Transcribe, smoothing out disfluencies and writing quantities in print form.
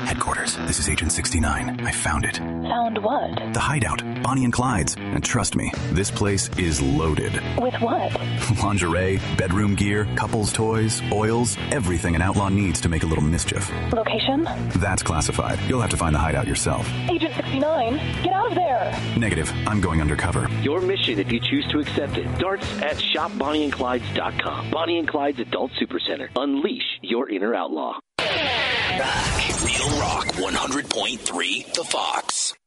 Headquarters, this is Agent 69. I found it. Found what? The Hideout, Bonnie and Clyde's. And trust me, this place is loaded. With what? Lingerie, bedroom gear, couples toys, oils, everything an outlaw needs to make a little mischief. Location? That's classified. You'll have to find the Hideout yourself. Agent 69, get out of there! Negative. I'm going undercover. Your mission, if you choose to accept it, starts at shopBonnieandClydes.com. Bonnie and Clyde's Adult Supercenter. Unleash your inner outlaw. Back. Real Rock 100.3 The Fox.